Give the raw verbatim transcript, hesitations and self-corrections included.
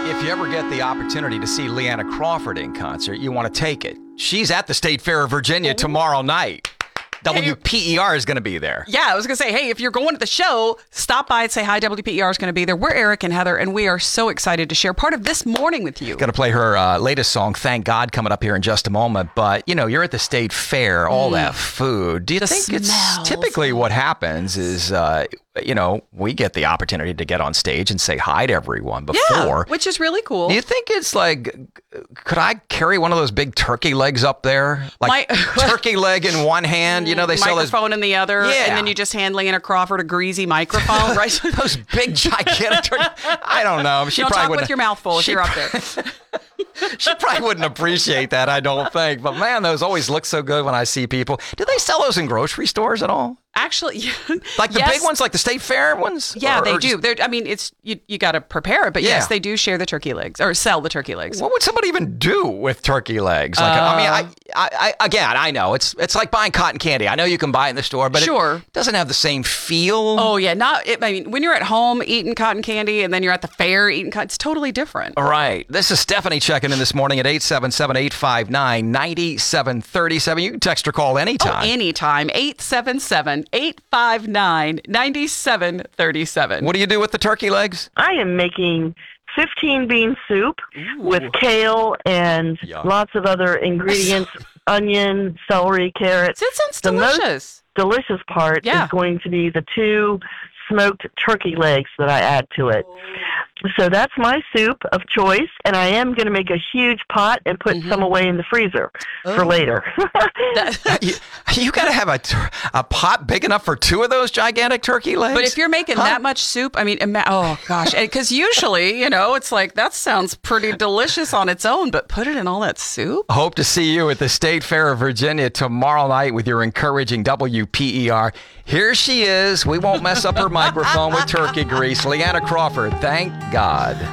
If you ever get the opportunity to see Leanna Crawford in concert, you want to take it. She's at the State Fair of Virginia tomorrow night. W P E R is going to be there. Yeah, I was going to say, hey, if you're going to the show, stop by and say hi. W P E R is going to be there. We're Eric and Heather, and we are so excited to share part of This Morning with you. Going to play her uh, latest song, Thank God, coming up here in just a moment. But, you know, you're at the State Fair, all mm. that food. Do you the think smells. It's typically what happens is, uh, you know, we get the opportunity to get on stage and say hi to everyone before. Yeah, which is really cool. Do you think it's like, could I carry one of those big turkey legs up there? Like My, turkey leg in one hand, you know, they sell microphone in the other, yeah. and then you just hand Leanna Crawford a greasy microphone, right? Those big, gigantic turkey. I don't know. She don't probably talk wouldn't. with your mouth full if you're up there. She probably wouldn't appreciate that, I don't think. But man, those always look so good when I see people. Do they sell those in grocery stores at all? Actually, like the yes. big ones, like the State Fair ones? Yeah, or, they or do. just... They're, I mean, it's you, you got to prepare it, but yeah. yes, they do share the turkey legs or sell the turkey legs. What would somebody even do with turkey legs? Like, uh, I mean, I, I, I, again, I know it's it's like buying cotton candy. I know you can buy it in the store, but sure. it doesn't have the same feel. Oh yeah, not. It, I mean, when you're at home eating cotton candy and then you're at the fair eating cotton, it's totally different. All right. This is Stephanie checking in this morning at eight seven seven, eight five nine, nine seven three seven. You can text or call anytime. Oh, anytime. eight seven seven, eight five nine, nine seven three seven. What do you do with the turkey legs? I am making fifteen bean soup Ooh. with kale and Yuck. lots of other ingredients, onion, celery, carrots. It sounds the delicious. Most delicious part yeah. is going to be the two smoked turkey legs that I add to it. So that's my soup of choice, and I am going to make a huge pot and put mm-hmm. some away in the freezer oh. for later. you you got to have a, a pot big enough for two of those gigantic turkey legs? But if you're making huh? that much soup, I mean, ima- oh gosh, because usually, you know, it's like, that sounds pretty delicious on its own, but put it in all that soup? Hope to see you at the State Fair of Virginia tomorrow night with your encouraging W P E R. Here she is. We won't mess up her microphone with turkey grease. Leanna Crawford, thank God.